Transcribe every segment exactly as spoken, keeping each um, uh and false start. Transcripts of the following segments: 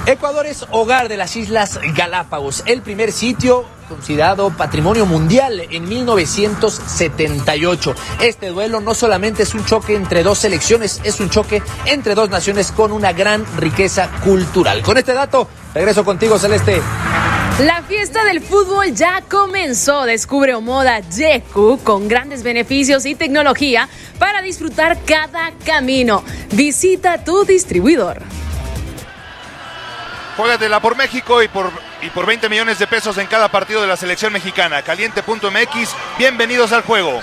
Ecuador es hogar de las Islas Galápagos, el primer sitio considerado patrimonio mundial en mil novecientos setenta y ocho. Este duelo no solamente es un choque entre dos selecciones, es un choque entre dos naciones con una gran riqueza cultural. Con este dato, regreso contigo, Celeste. La fiesta del fútbol ya comenzó. Descubre Omoda Yeku con grandes beneficios y tecnología para disfrutar cada camino. Visita tu distribuidor. Juégatela por México y por, y por veinte millones de pesos en cada partido de la selección mexicana. Caliente punto m x, bienvenidos al juego.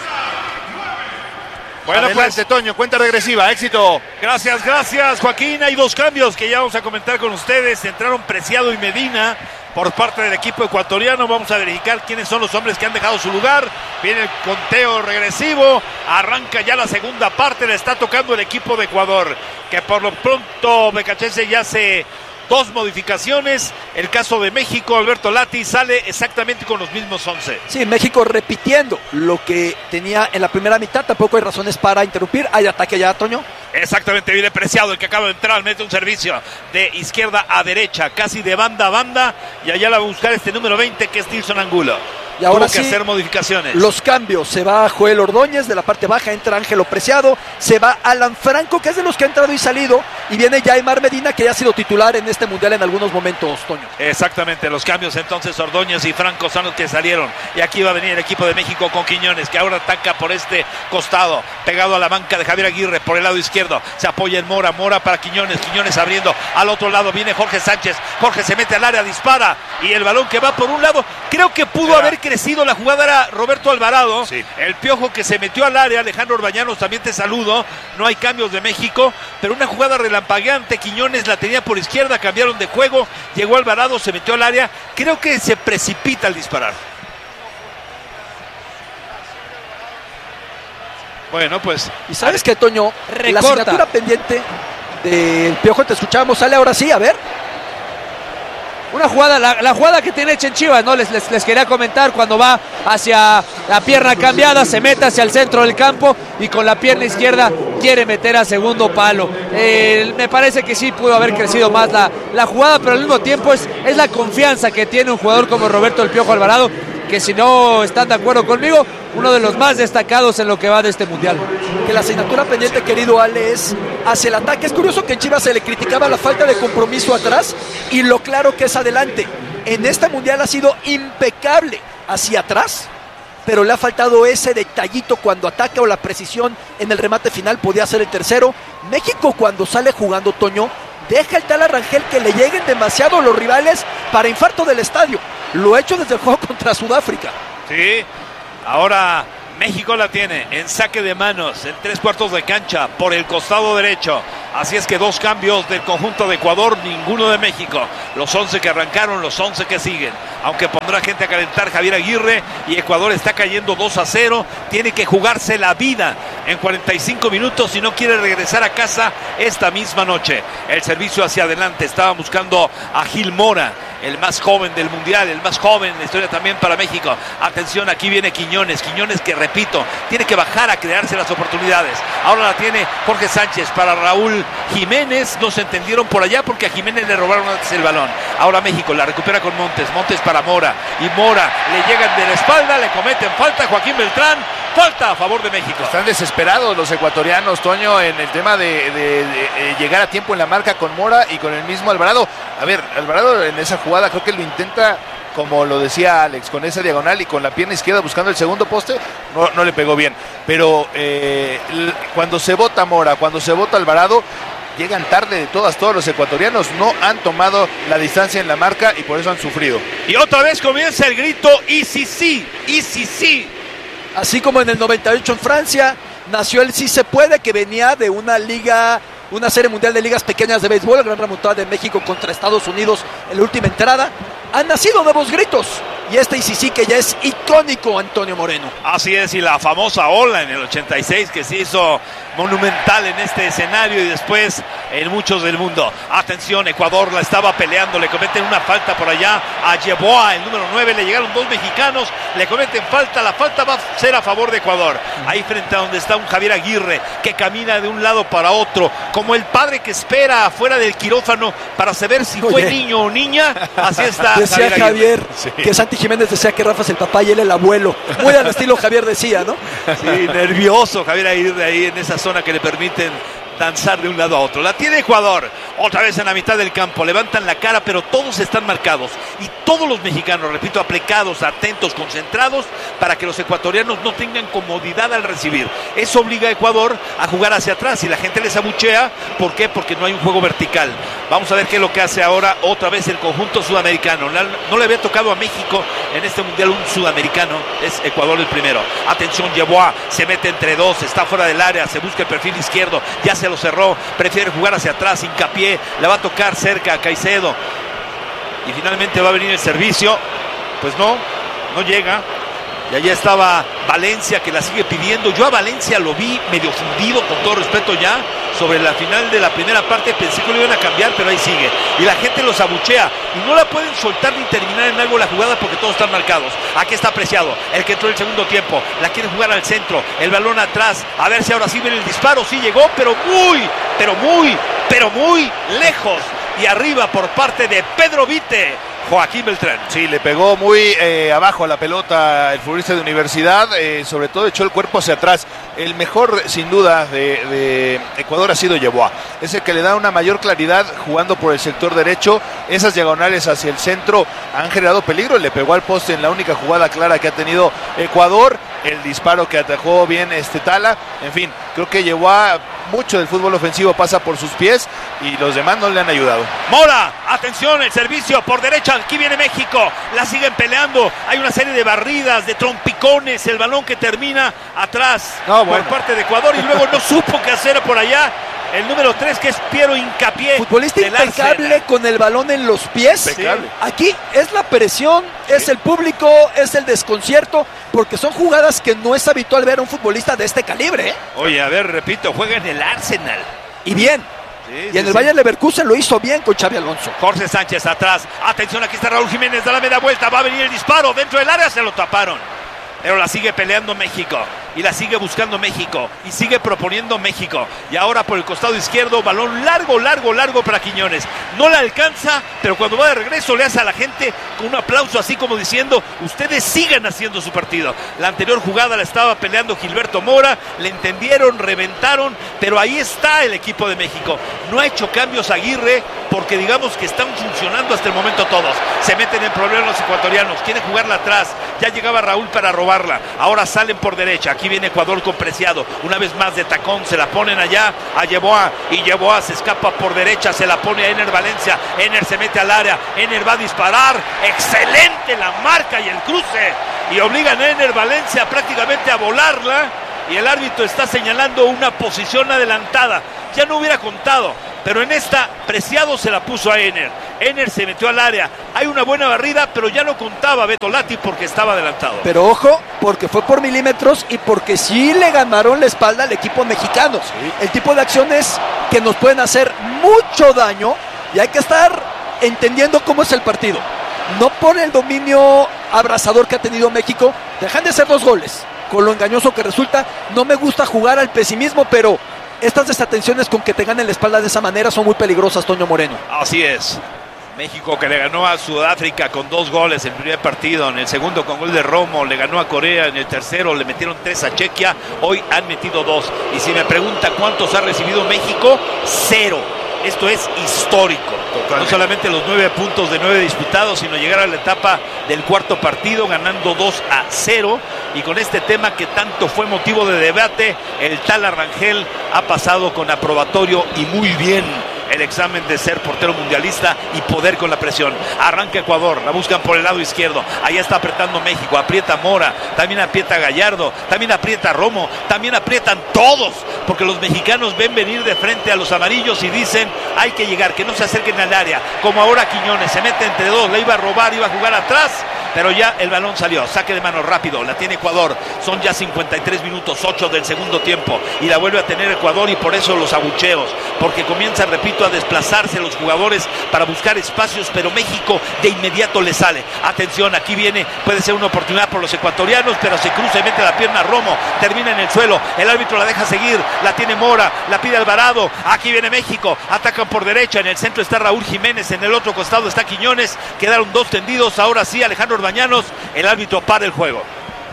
Bueno, adelante, pues, Toño, cuenta regresiva, éxito. Gracias, gracias, Joaquín. Hay dos cambios que ya vamos a comentar con ustedes. Entraron Preciado y Medina por parte del equipo ecuatoriano. Vamos a verificar quiénes son los hombres que han dejado su lugar. Viene el conteo regresivo. Arranca ya la segunda parte. Le está tocando el equipo de Ecuador, que por lo pronto Becachese ya se... Dos modificaciones. El caso de México, Alberto Lati sale exactamente con los mismos once. Sí, México repitiendo lo que tenía en la primera mitad. Tampoco hay razones para interrumpir. Hay ataque ya, Toño. Exactamente, viene Preciado, el que acaba de entrar, mete un servicio de izquierda a derecha, casi de banda a banda, y allá la va a buscar este número veinte, que es Tilson Angulo. Y ahora Tuvo que sí, hacer modificaciones. Los cambios, se va Joel Ordóñez, de la parte baja entra Ángelo Preciado, se va Alan Franco, que es de los que ha entrado y salido, y viene Yaimar Medina, que ya ha sido titular en este mundial en algunos momentos, Toño. Exactamente, los cambios entonces, Ordóñez y Franco son los que salieron, y aquí va a venir el equipo de México con Quiñones, que ahora ataca por este costado, pegado a la banca de Javier Aguirre, por el lado izquierdo, se apoya en Mora, Mora para Quiñones, Quiñones abriendo al otro lado, viene Jorge Sánchez, Jorge se mete al área, dispara, y el balón que va por un lado, creo que pudo Era. haber crecido la jugada, era Roberto Alvarado, sí. El Piojo que se metió al área. Alejandro Orbañanos, también te saludo. No hay cambios de México, pero una jugada relampagueante. Quiñones la tenía por izquierda, cambiaron de juego, llegó Alvarado, se metió al área. Creo que se precipita al disparar. Bueno, pues, y sabes que, Toño, recorta. La asignatura pendiente del Piojo, te escuchamos, sale ahora sí, a ver. Una jugada, la, la jugada que tiene hecha en Chivas, ¿no? Les, les, les quería comentar, cuando va hacia la pierna cambiada, se mete hacia el centro del campo y con la pierna izquierda quiere meter a segundo palo. Eh, me parece que sí pudo haber crecido más la, la jugada, pero al mismo tiempo es, es la confianza que tiene un jugador como Roberto El Piojo Alvarado, que si no están de acuerdo conmigo, uno de los más destacados en lo que va de este mundial. Que la asignatura pendiente, querido Ale, es hacia el ataque. Es curioso que en Chivas se le criticaba la falta de compromiso atrás y lo claro que es adelante. En este mundial ha sido impecable hacia atrás, pero le ha faltado ese detallito cuando ataca o la precisión en el remate final. Podía ser el tercero. México, cuando sale jugando, Toño, deja el tal Arrangel que le lleguen demasiado los rivales para infarto del estadio. Lo ha hecho desde el juego contra Sudáfrica. Sí, ahora México la tiene en saque de manos, en tres cuartos de cancha, por el costado derecho. Así es que dos cambios del conjunto de Ecuador, ninguno de México. Los once que arrancaron, los once que siguen. Aunque pondrá gente a calentar Javier Aguirre, y Ecuador está cayendo dos a cero. Tiene que jugarse la vida en cuarenta y cinco minutos si no quiere regresar a casa esta misma noche. El servicio hacia adelante, estaba buscando a Gil Mora, el más joven del mundial, el más joven en la historia también para México. Atención, aquí viene Quiñones, Quiñones que, repito, tiene que bajar a crearse las oportunidades. Ahora la tiene Jorge Sánchez para Raúl Jiménez. No se entendieron por allá porque a Jiménez le robaron antes el balón. Ahora México la recupera con Montes, Montes para Mora, y Mora le llegan de la espalda, le cometen falta. Joaquín Beltrán, falta a favor de México. Están desesperados los ecuatorianos, Toño, en el tema de, de, de, de llegar a tiempo en la marca con Mora y con el mismo Alvarado. A ver, Alvarado en esa jugada creo que lo intenta, como lo decía Alex, con esa diagonal y con la pierna izquierda buscando el segundo poste, no, no le pegó bien. Pero eh, cuando se bota Mora, cuando se bota Alvarado, llegan tarde de todas, todos los ecuatorianos no han tomado la distancia en la marca y por eso han sufrido. Y otra vez comienza el grito, y sí, sí, y sí, sí. Así como en el noventa y ocho en Francia, nació el Sí Se Puede, que venía de una liga, una serie mundial de ligas pequeñas de béisbol, la gran remontada de México contra Estados Unidos en la última entrada. Han nacido nuevos gritos, y este y sí, sí que ya es icónico, Antonio Moreno. Así es, y la famosa ola en el ochenta y seis que se hizo monumental en este escenario y después en muchos del mundo. Atención, Ecuador la estaba peleando, le cometen una falta por allá a Yeboah, el número nueve, le llegaron dos mexicanos, le cometen falta, la falta va a ser a favor de Ecuador. Ahí frente a donde está un Javier Aguirre que camina de un lado para otro, como el padre que espera afuera del quirófano para saber si fue Oye. niño o niña. Así está Decía Javier, Javier, Sí. que Santi Jiménez decía que Rafa es el papá y él el abuelo. Muy al estilo Javier decía, ¿no? Sí, nervioso Javier Aguirre ahí en esa zona que le permiten danzar de un lado a otro. La tiene Ecuador, otra vez en la mitad del campo, levantan la cara, pero todos están marcados y todos los mexicanos, repito, aplicados, atentos, concentrados para que los ecuatorianos no tengan comodidad al recibir. Eso obliga a Ecuador a jugar hacia atrás y la gente les abuchea. ¿Por qué? Porque no hay un juego vertical. Vamos a ver qué es lo que hace ahora otra vez el conjunto sudamericano. No le había tocado a México en este mundial un sudamericano, es Ecuador el primero. Atención, Yeboah se mete entre dos, está fuera del área, se busca el perfil izquierdo, ya se lo cerró, prefiere jugar hacia atrás, hincapié, le va a tocar cerca a Caicedo y finalmente va a venir el servicio, pues no, no llega. Y allá estaba Valencia que la sigue pidiendo. Yo a Valencia lo vi medio fundido, con todo respeto ya, sobre la final de la primera parte. Pensé que lo iban a cambiar, pero ahí sigue. Y la gente los abuchea. Y no la pueden soltar ni terminar en algo la jugada porque todos están marcados. Aquí está Preciado, el que entró en el segundo tiempo. La quiere jugar al centro, el balón atrás. A ver si ahora sí viene el disparo. Sí llegó, pero muy, pero muy, pero muy lejos. Y arriba por parte de Pedro Vite. Joaquín Beltrán. Sí, le pegó muy eh, abajo a la pelota el futbolista de Universidad, eh, sobre todo echó el cuerpo hacia atrás. El mejor, sin duda, de, de Ecuador ha sido Yeboah. Es el que le da una mayor claridad jugando por el sector derecho. Esas diagonales hacia el centro han generado peligro. Le pegó al poste en la única jugada clara que ha tenido Ecuador. El disparo que atajó bien este Tala. En fin, creo que Yeboah, mucho del fútbol ofensivo pasa por sus pies y los demás no le han ayudado. Mora, atención, el servicio por derecha. Aquí viene México, la siguen peleando. Hay una serie de barridas, de trompicones. El balón que termina atrás No, bueno. por parte de Ecuador y luego no supo qué hacer por allá. El número tres, que es Piero Hincapié. Futbolista del impecable Arsenal. con el balón en los pies. Impecable. Aquí es la presión, es el público, es el desconcierto, porque son jugadas que no es habitual ver a un futbolista de este calibre, ¿eh? Oye, a ver, repito, juega en el Arsenal. Y bien. Sí, Y sí, en el sí. Bayern Leverkusen lo hizo bien con Xabi Alonso. Jorge Sánchez atrás. Atención, aquí está Raúl Jiménez, da la media vuelta. Va a venir el disparo dentro del área, se lo taparon. Pero la sigue peleando México. Y la sigue buscando México. Y sigue proponiendo México. Y ahora por el costado izquierdo, balón largo, largo, largo para Quiñones. No la alcanza, pero cuando va de regreso le hace a la gente con un aplauso así como diciendo: ustedes sigan haciendo su partido. La anterior jugada la estaba peleando Gilberto Mora. Le entendieron, reventaron. Pero ahí está el equipo de México. No ha hecho cambios Aguirre porque digamos que están funcionando hasta el momento todos. Se meten en problemas los ecuatorianos. Quieren jugarla atrás. Ya llegaba Raúl para robarla. Ahora salen por derecha. Aquí viene Ecuador con Preciado. Una vez más de tacón. Se la ponen allá a Yeboah. Y Yeboah se escapa por derecha. Se la pone a Ener Valencia. Ener se mete al área. Ener va a disparar. Excelente la marca y el cruce. Y obligan a Ener Valencia prácticamente a volarla. Y el árbitro está señalando una posición adelantada. Ya no hubiera contado. Pero en esta, Preciado se la puso a Ener. Ener se metió al área. Hay una buena barrida, pero ya no contaba Beto Lati porque estaba adelantado. Pero ojo, porque fue por milímetros y porque sí le ganaron la espalda al equipo mexicano. El tipo de acciones que nos pueden hacer mucho daño y hay que estar entendiendo cómo es el partido. No por el dominio abrasador que ha tenido México, dejan de ser dos goles. Con lo engañoso que resulta, no me gusta jugar al pesimismo, pero estas desatenciones con que te ganen la espalda de esa manera son muy peligrosas, Toño Moreno. Así es. México que le ganó a Sudáfrica con dos goles en el primer partido, en el segundo con gol de Romo, le ganó a Corea, en el tercero le metieron tres a Chequia, hoy han metido dos. Y si me pregunta cuántos ha recibido México, cero. Esto es histórico. Totalmente. No solamente los nueve puntos de nueve disputados, sino llegar a la etapa del cuarto partido ganando dos a cero. Y con este tema que tanto fue motivo de debate, el Tala Rangel ha pasado con aprobatorio y muy bien el examen de ser portero mundialista y poder con la presión. Arranca Ecuador, la buscan por el lado izquierdo, ahí está apretando México, aprieta Mora, también aprieta Gallardo, también aprieta Romo, también aprietan todos, porque los mexicanos ven venir de frente a los amarillos y dicen, hay que llegar, que no se acerquen al área, como ahora Quiñones, se mete entre dos, la iba a robar, iba a jugar atrás, pero ya el balón salió, saque de mano rápido, la tiene Ecuador, son ya cincuenta y tres minutos, ocho del segundo tiempo, y la vuelve a tener Ecuador, y por eso los abucheos, porque comienza, repito, a desplazarse los jugadores para buscar espacios, pero México de inmediato le sale. Atención, aquí viene, puede ser una oportunidad por los ecuatorianos, pero se cruza y mete la pierna Romo, termina en el suelo, el árbitro la deja seguir, la tiene Mora, la pide Alvarado, aquí viene México, atacan por derecha, en el centro está Raúl Jiménez, en el otro costado está Quiñones, quedaron dos tendidos, ahora sí Alejandro Orbañanos, el árbitro para el juego.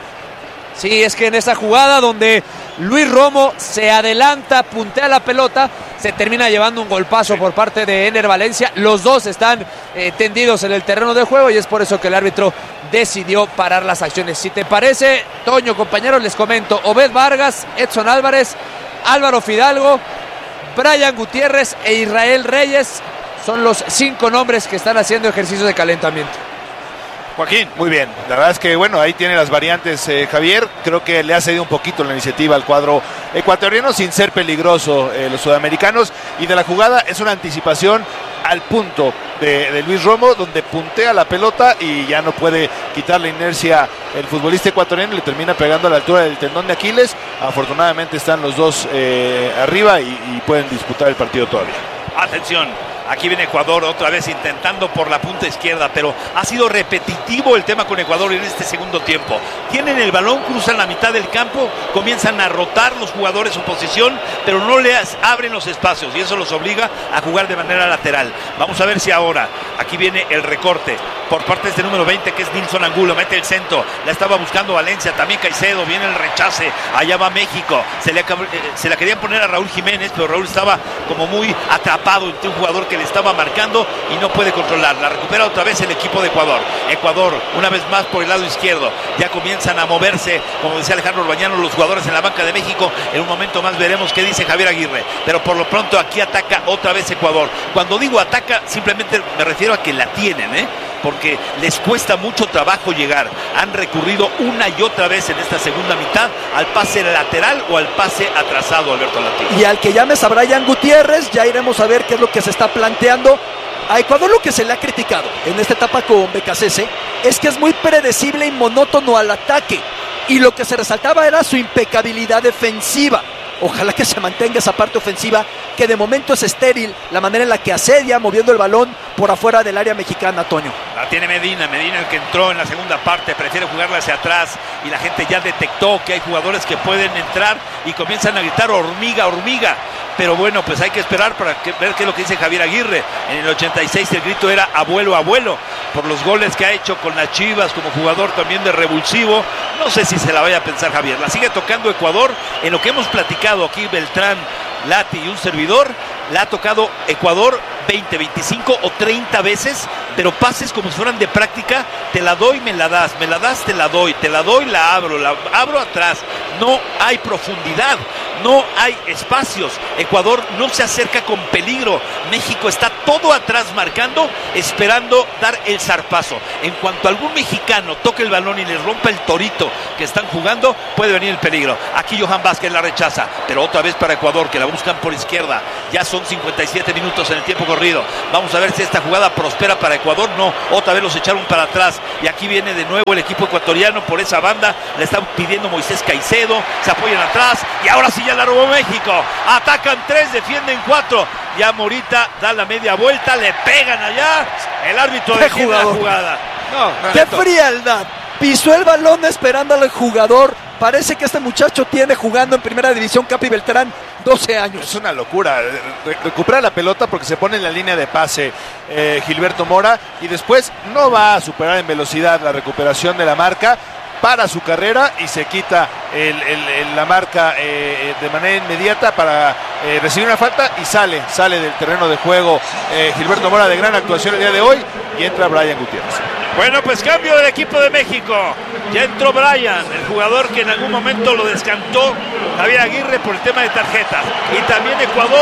Sí, es que en esa jugada donde Luis Romo se adelanta, puntea la pelota, se termina llevando un golpazo por parte de Ener Valencia. Los dos están eh, tendidos en el terreno de juego y es por eso que el árbitro decidió parar las acciones. Si te parece, Toño, compañeros, les comento. Obed Vargas, Edson Álvarez, Álvaro Fidalgo, Brian Gutiérrez e Israel Reyes son los cinco nombres que están haciendo ejercicios de calentamiento. Joaquín. Muy bien, la verdad es que bueno, ahí tiene las variantes eh, Javier, creo que le ha cedido un poquito la iniciativa al cuadro ecuatoriano sin ser peligroso eh, los sudamericanos, y de la jugada es una anticipación al punto de, de Luis Romo, donde puntea la pelota y ya no puede quitar la inercia el futbolista ecuatoriano, le termina pegando a la altura del tendón de Aquiles. Afortunadamente están los dos eh, arriba y, y pueden disputar el partido todavía. Atención, aquí viene Ecuador otra vez intentando por la punta izquierda, pero ha sido repetitivo el tema con Ecuador en este segundo tiempo. Tienen el balón, cruzan la mitad del campo, comienzan a rotar los jugadores su posición, pero no les abren los espacios y eso los obliga a jugar de manera lateral. Vamos a ver si ahora, aquí viene el recorte por parte de este número veinte que es Nilson Angulo, mete el centro, la estaba buscando Valencia, también Caicedo, viene el rechace, allá va México, se, le, se la querían poner a Raúl Jiménez, pero Raúl estaba como muy atrapado entre un jugador que le estaba marcando y no puede controlar. La recupera otra vez el equipo de Ecuador. Ecuador, una vez más por el lado izquierdo, ya comienzan a moverse, como decía Alejandro Orbañano, los jugadores en la banca de México. En un momento más veremos qué dice Javier Aguirre, pero por lo pronto aquí ataca otra vez Ecuador. Cuando digo ataca, simplemente me refiero a que la tienen, ¿eh? porque les cuesta mucho trabajo llegar. Han recurrido una y otra vez en esta segunda mitad al pase lateral o al pase atrasado, Alberto Latino. Y al que llames a Brian Gutiérrez, ya iremos a ver qué es lo que se está planteando. A Ecuador lo que se le ha criticado en esta etapa con Becasese es que es muy predecible y monótono al ataque, y lo que se resaltaba era su impecabilidad defensiva. Ojalá que se mantenga esa parte ofensiva, que de momento es estéril, la manera en la que asedia, moviendo el balón por afuera del área mexicana, Toño. La tiene Medina, Medina el que entró en la segunda parte, prefiere jugarla hacia atrás y la gente ya detectó que hay jugadores que pueden entrar y comienzan a gritar hormiga, hormiga. Pero bueno, pues hay que esperar para que, ver qué es lo que dice Javier Aguirre. En el ochenta y seis el grito era abuelo, abuelo, por los goles que ha hecho con las Chivas como jugador también de revulsivo. No sé si se la vaya a pensar Javier. La sigue tocando Ecuador. En lo que hemos platicado aquí, Beltrán, Lati y un servidor, la ha tocado Ecuador veinte, veinticinco o treinta veces, pero pases como si fueran de práctica. Te la doy, me la das, me la das, te la doy, te la doy, la abro, la abro atrás. No hay profundidad, no hay espacios. Ecuador no se acerca con peligro. México está todo atrás marcando, esperando dar el zarpazo. En cuanto algún mexicano toque el balón y le rompa el torito que están jugando, puede venir el peligro. Aquí Johan Vázquez la rechaza, pero otra vez para Ecuador, que la buscan por izquierda. Ya son cincuenta y siete minutos en el tiempo corrido. Vamos a ver si esta jugada prospera para Ecuador. No, otra vez los echaron para atrás y aquí viene de nuevo el equipo ecuatoriano por esa banda. Le están pidiendo Moisés Caicedo, se apoyan atrás y ahora sí ya la robó México. Atacan tres, defienden cuatro. Ya Morita da la media vuelta, le pegan allá. El árbitro detiene la jugada. No, ¡qué frialdad! Pisó el balón esperando al jugador. Parece que este muchacho tiene jugando en primera división, Capi Beltrán, doce años. Es una locura. Re- recupera la pelota porque se pone en la línea de pase eh, Gilberto Mora, y después no va a superar en velocidad la recuperación de la marca. Para su carrera y se quita el, el, el, la marca eh, de manera inmediata para eh, recibir una falta y sale, sale del terreno de juego eh, Gilberto Mora, de gran actuación el día de hoy, y entra Brian Gutiérrez. Bueno, pues cambio del equipo de México. Ya entró Brian, el jugador que en algún momento lo descantó Javier Aguirre por el tema de tarjetas. Y también Ecuador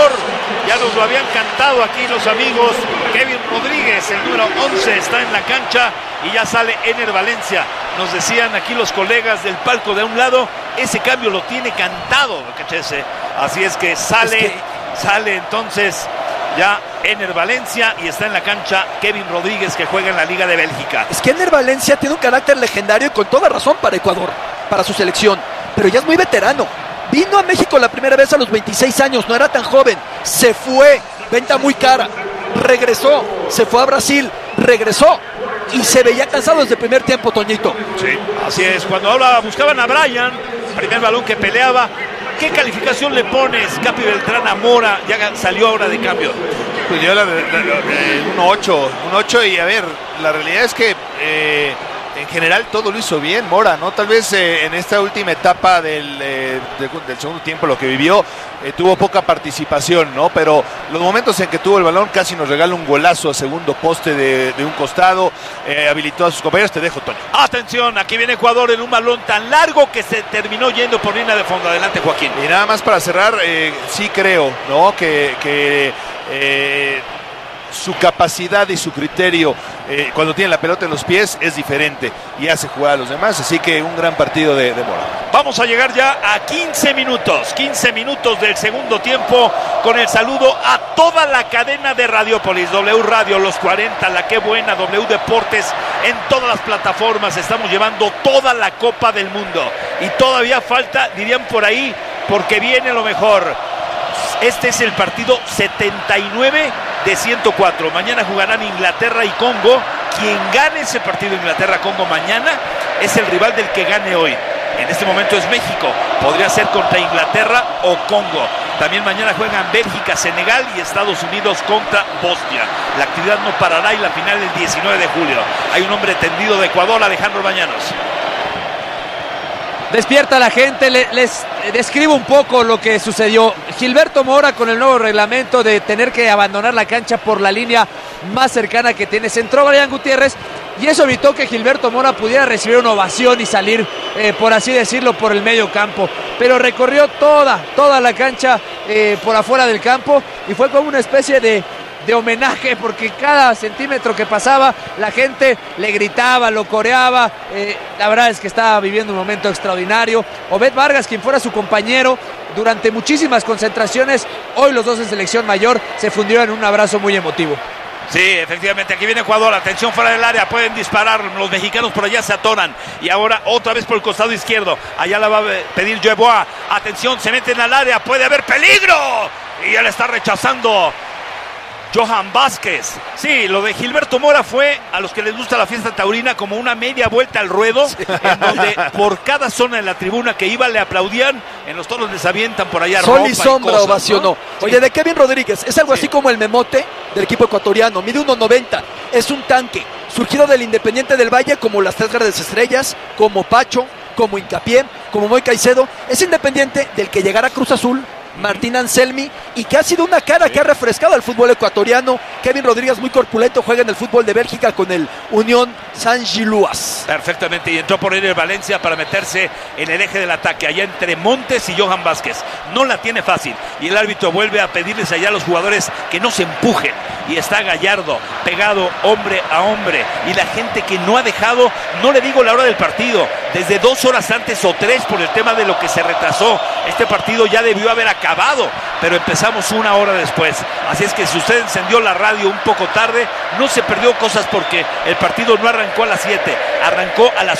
ya nos lo habían cantado aquí los amigos. Kevin Rodríguez, el número once, está en la cancha y ya sale Ener Valencia. Nos decían aquí los colegas del palco de un lado, ese cambio lo tiene cantado, Cachese. Así es que sale, es que... sale entonces ya Ener Valencia y está en la cancha Kevin Rodríguez, que juega en la Liga de Bélgica. Es que Ener Valencia tiene un carácter legendario y con toda razón para Ecuador, para su selección, pero ya es muy veterano. Vino a México la primera vez a los veintiséis años, no era tan joven, se fue, venta muy cara, regresó, se fue a Brasil, regresó y se veía cansado desde el primer tiempo, Toñito. Sí, así es, cuando habla, buscaban a Brian, primer balón que peleaba. ¿Qué calificación le pones, Capi Beltrán, a Mora? Ya salió ahora de cambio. Pues yo la, la, la, un ocho, un ocho y a ver, la realidad es que eh, en general todo lo hizo bien Mora, ¿no? Tal vez eh, en esta última etapa del, eh, de, del segundo tiempo, lo que vivió, eh, tuvo poca participación, ¿no? Pero los momentos en que tuvo el balón casi nos regala un golazo a segundo poste de, de un costado, eh, habilitó a sus compañeros. Te dejo, Toño. Atención, aquí viene Ecuador en un balón tan largo que se terminó yendo por línea de fondo. Adelante, Joaquín. Y nada más para cerrar, eh, sí creo, ¿no? Que... que eh, su capacidad y su criterio eh, cuando tiene la pelota en los pies es diferente y hace jugar a los demás, así que un gran partido de, de Mora. Vamos a llegar ya a quince minutos, quince minutos del segundo tiempo, con el saludo a toda la cadena de Radiopolis, W Radio, Los cuarenta, La Qué Buena, W Deportes, en todas las plataformas. Estamos llevando toda la Copa del Mundo y todavía falta, dirían por ahí, porque viene lo mejor. Este es el partido setenta y nueve de ciento cuatro. Mañana jugarán Inglaterra y Congo. Quien gane ese partido Inglaterra-Congo mañana es el rival del que gane hoy. En este momento es México. Podría ser contra Inglaterra o Congo. También mañana juegan Bélgica, Senegal y Estados Unidos contra Bosnia. La actividad no parará y la final el diecinueve de julio. Hay un hombre tendido de Ecuador, Alejandro Bañanos. Despierta la gente, le, les describo un poco lo que sucedió. Gilberto Mora, con el nuevo reglamento de tener que abandonar la cancha por la línea más cercana que tiene, se entró Brian Gutiérrez y eso evitó que Gilberto Mora pudiera recibir una ovación y salir, eh, por así decirlo, por el medio campo. Pero recorrió toda, toda la cancha eh, por afuera del campo y fue como una especie de... de homenaje, porque cada centímetro que pasaba la gente le gritaba, lo coreaba. Eh, la verdad es que estaba viviendo un momento extraordinario. Obed Vargas, quien fuera su compañero durante muchísimas concentraciones, hoy los dos en selección mayor, se fundieron en un abrazo muy emotivo. Sí, efectivamente, aquí viene Ecuador, atención fuera del área, pueden disparar, los mexicanos por allá se atoran, y ahora otra vez por el costado izquierdo, allá la va a pedir Joe Boa, atención, se meten al área, puede haber peligro, y ya le está rechazando Johan Vázquez. Sí, lo de Gilberto Mora fue, a los que les gusta la fiesta taurina, como una media vuelta al ruedo, sí, en donde por cada zona de la tribuna que iba le aplaudían, en los toros les avientan por allá Sol ropa y sombra, y cosas, ovacionó, ¿no? Oye, sí. De Kevin Rodríguez, es algo sí. así como el memote del equipo ecuatoriano, mide uno noventa, es un tanque, surgido del Independiente del Valle, como las tres grandes estrellas, como Pacho, como Hincapié, como Moy Caicedo. Es Independiente del que llegará Cruz Azul, Martín Anselmi, y que ha sido una cara sí. que ha refrescado al fútbol ecuatoriano. Kevin Rodríguez, muy corpulento, juega en el fútbol de Bélgica con el Unión Saint-Gilloise. Perfectamente, y entró por Ener Valencia para meterse en el eje del ataque, allá entre Montes y Johan Vázquez. No la tiene fácil, y el árbitro vuelve a pedirles allá a los jugadores que no se empujen, y está Gallardo pegado hombre a hombre, y la gente que no ha dejado, no le digo la hora del partido, desde dos horas antes o tres por el tema de lo que se retrasó. Este partido ya debió haber acabado, pero empezamos una hora después, así es que si usted encendió la radio un poco tarde, no se perdió cosas, porque el partido no arrancó a las siete, arrancó a las